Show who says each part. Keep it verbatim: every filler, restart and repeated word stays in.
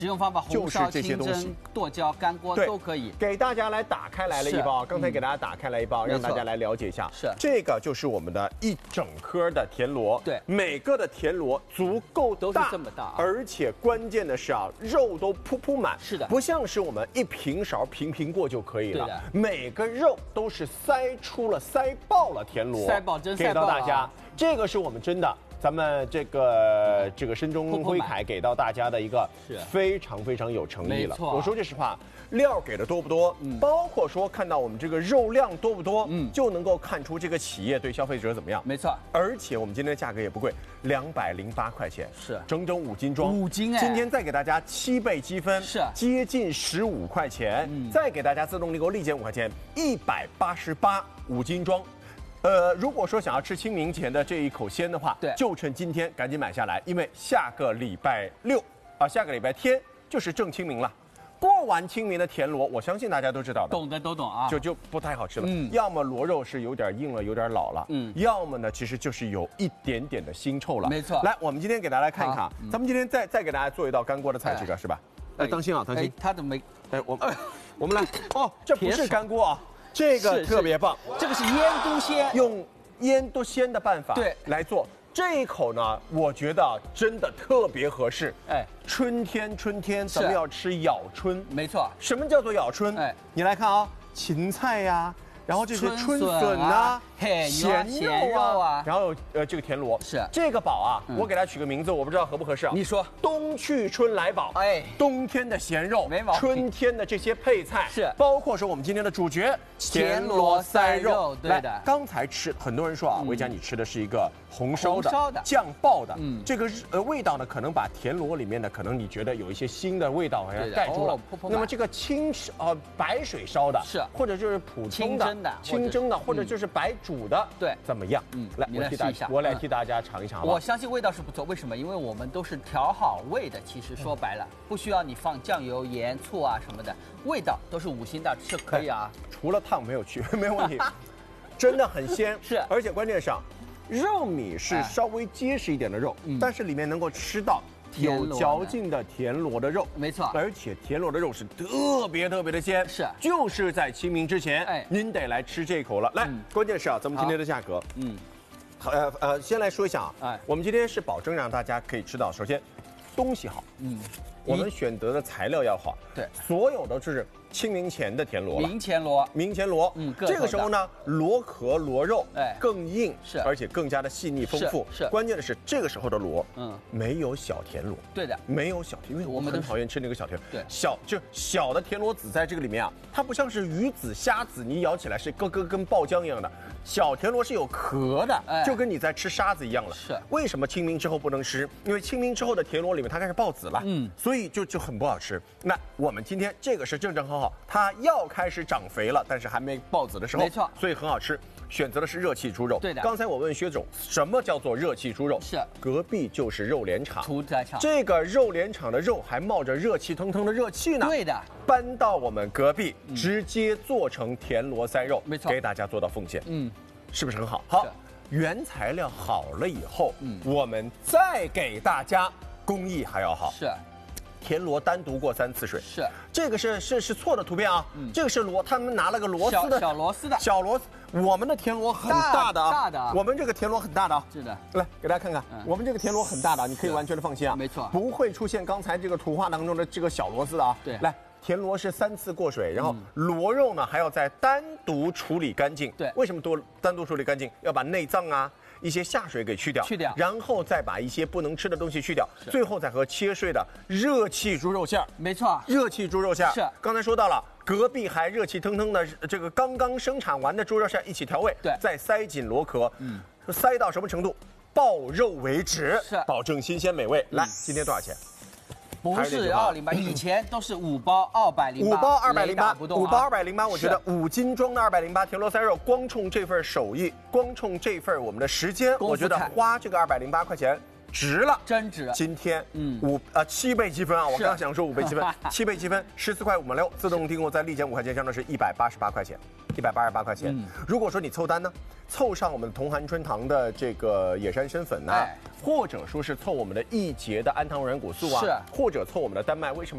Speaker 1: 使用方法：红烧、清蒸、剁椒、干锅都可以。
Speaker 2: 给大家来打开来了一包，刚才给大家打开来一包，让大家来了解一下。
Speaker 1: 是
Speaker 2: 这个就是我们的一整颗的田螺，
Speaker 1: 对，
Speaker 2: 每个的田螺足够大，
Speaker 1: 都是这么大，
Speaker 2: 而且关键的是啊，肉都铺铺满，
Speaker 1: 是的，
Speaker 2: 不像是我们一平勺平平过就可以了，
Speaker 1: 对的，
Speaker 2: 每个肉都是塞出了、塞爆了田螺，
Speaker 1: 塞爆真塞爆，
Speaker 2: 给到大家，这个是我们真的。咱们这个这个申中辉凯给到大家的一个非常非常有诚意了。我说句实话，料给的多不多，嗯、包括说看到我们这个肉量多不多，嗯，就能够看出这个企业对消费者怎么样。
Speaker 1: 没错，
Speaker 2: 而且我们今天的价格也不贵，两百零八块钱，
Speaker 1: 是
Speaker 2: 整整五斤装，
Speaker 1: 五斤哎。
Speaker 2: 今天再给大家七倍积分，
Speaker 1: 是
Speaker 2: 接近十五块钱，嗯、再给大家自动力购立减五块钱，一百八十八五斤装。呃，如果说想要吃清明前的这一口鲜的话，
Speaker 1: 对，
Speaker 2: 就趁今天赶紧买下来，因为下个礼拜六啊，下个礼拜天就是正清明了。过完清明的田螺，我相信大家都知道的，
Speaker 1: 懂的都懂啊，
Speaker 2: 就就不太好吃了。
Speaker 1: 嗯，
Speaker 2: 要么螺肉是有点硬了，有点老了，嗯，要么呢，其实就是有一点点的腥臭了。
Speaker 1: 没错。
Speaker 2: 来，我们今天给大家来看一看，咱们今天再再给大家做一道干锅的菜，这个是吧？哎，当心啊，当心！
Speaker 1: 他怎么没？
Speaker 2: 哎，我我们来，哦，这不是干锅啊。这个特别棒，
Speaker 1: 这个是腌笃鲜，
Speaker 2: 用腌笃鲜的办法
Speaker 1: 对
Speaker 2: 来做这一口呢，我觉得真的特别合适。
Speaker 1: 哎，
Speaker 2: 春天春天咱们要吃咬春，
Speaker 1: 没错。
Speaker 2: 什么叫做咬春？哎，你来看啊，芹菜呀，然后这是春笋啊，
Speaker 1: 咸肉啊，
Speaker 2: 然后呃这个田螺
Speaker 1: 是这
Speaker 2: 个宝啊，我给它取个名字，我不知道合不合适啊。
Speaker 1: 你说，
Speaker 2: 冬去春来宝，哎，冬天的咸肉，
Speaker 1: 没毛病。
Speaker 2: 春天的这些配菜
Speaker 1: 是，
Speaker 2: 包括说我们今天的主角
Speaker 1: 田螺塞肉，对的。
Speaker 2: 刚才吃，很多人说啊，维嘉你吃的是一个红烧的、
Speaker 1: 烧的
Speaker 2: 酱爆的，
Speaker 1: 嗯，
Speaker 2: 这个呃味道呢，可能把田螺里面的可能你觉得有一些腥的味道好像盖住了。那么这个清呃白水烧的，
Speaker 1: 是，
Speaker 2: 或者就是普通的
Speaker 1: 清蒸的、
Speaker 2: 清蒸的，或者就是白煮的，
Speaker 1: 对，
Speaker 2: 怎么样？嗯，来，我替大家，我来替大家尝一尝。
Speaker 1: 我相信味道是不错，为什么？因为我们都是调好味的，其实说白了，不需要你放酱油、盐、醋啊什么的，味道都是五星大厨，是可以啊。
Speaker 2: 除了烫没有去，没有问题，真的很鲜，
Speaker 1: 是，
Speaker 2: 而且关键是，肉米是稍微结实一点的肉，但是里面能够吃到有嚼劲的田螺的肉，
Speaker 1: 没错，
Speaker 2: 而且田螺的肉是特别特别的鲜，
Speaker 1: 是，
Speaker 2: 就是在清明之前，哎，您得来吃这口了。来，关键是啊，咱们今天的价格，嗯，呃呃，先来说一下啊，哎，我们今天是保证让大家可以吃到，首先，东西好，嗯，我们选择的材料要好，
Speaker 1: 对，
Speaker 2: 所有都是清明前的田螺，
Speaker 1: 明前螺，
Speaker 2: 明前螺，嗯，这个时候呢，螺壳螺肉哎更硬，
Speaker 1: 是，
Speaker 2: 而且更加的细腻丰富，
Speaker 1: 是，
Speaker 2: 关键的是这个时候的螺，嗯，没有小田螺，
Speaker 1: 对的，
Speaker 2: 没有小田，因为我们很讨厌吃那个小田，
Speaker 1: 对，
Speaker 2: 小就小的田螺子在这个里面啊，它不像是鱼子、虾子，你咬起来是咯咯跟爆浆一样的，小田螺是有壳的，哎，就跟你在吃沙子一样了。
Speaker 1: 是，
Speaker 2: 为什么清明之后不能吃？因为清明之后的田螺里面它开始爆籽了，嗯，所以就就很不好吃。那我们今天这个是正正好好，它要开始长肥了，但是还没爆籽的时候，
Speaker 1: 没错，
Speaker 2: 所以很好吃。选择的是热气猪肉，
Speaker 1: 对的。
Speaker 2: 刚才我问薛总，什么叫做热气猪肉？
Speaker 1: 是，
Speaker 2: 隔壁就是肉联厂，
Speaker 1: 屠宰场。
Speaker 2: 这个肉联厂的肉还冒着热气腾腾的热气呢。
Speaker 1: 对的，
Speaker 2: 搬到我们隔壁，嗯、直接做成田螺塞肉，
Speaker 1: 没错，
Speaker 2: 给大家做到奉献。嗯，是不是很好？好，原材料好了以后，嗯，我们再给大家工艺还要好。
Speaker 1: 是。
Speaker 2: 田螺单独过三次水，
Speaker 1: 是
Speaker 2: 这个是是是错的图片啊，嗯、这个是螺，他们拿了个螺丝的
Speaker 1: 小螺丝的
Speaker 2: 小螺丝，我们的田螺很大的啊，
Speaker 1: 大的，
Speaker 2: 我们这个田螺很大的啊，
Speaker 1: 是的，
Speaker 2: 来给大家看看，嗯、我们这个田螺很大的，你可以完全的放心啊，
Speaker 1: 没错，
Speaker 2: 不会出现刚才这个图画当中的这个小螺丝啊，
Speaker 1: 对，
Speaker 2: 来。田螺是三次过水，然后螺肉呢还要再单独处理干净。
Speaker 1: 对，
Speaker 2: 为什么多单独处理干净？要把内脏啊一些下水给去掉，
Speaker 1: 去掉，
Speaker 2: 然后再把一些不能吃的东西去掉，最后再和切碎的热气猪肉馅儿。
Speaker 1: 没错，
Speaker 2: 热气猪肉馅儿
Speaker 1: 是。
Speaker 2: 刚才说到了，隔壁还热气腾腾的这个刚刚生产完的猪肉馅一起调味，
Speaker 1: 对，
Speaker 2: 再塞紧螺壳，嗯，塞到什么程度？爆肉为止，
Speaker 1: 是，
Speaker 2: 保证新鲜美味。来，今天多少钱？
Speaker 1: 不是二零八，以前都是五包二百零八，
Speaker 2: 五包二百零八，
Speaker 1: 五
Speaker 2: 包二百零八。我觉得五斤装的二百零八田螺塞肉，光冲这份手艺，光冲这份我们的时间，我觉得花这个二百零八块钱值了，
Speaker 1: 真值。
Speaker 2: 今天嗯五呃七倍积分啊，我刚刚想说五倍积分，七倍积分十四块五毛六，自动订购再立减五块钱，相当是一百八十八块钱，一百八十八块钱。如果说你凑单呢？凑上我们同涵春堂的这个野山参粉呐、啊，哎、或者说是凑我们的一节的氨糖软骨素啊，
Speaker 1: 是，
Speaker 2: 或者凑我们的丹麦，为什么？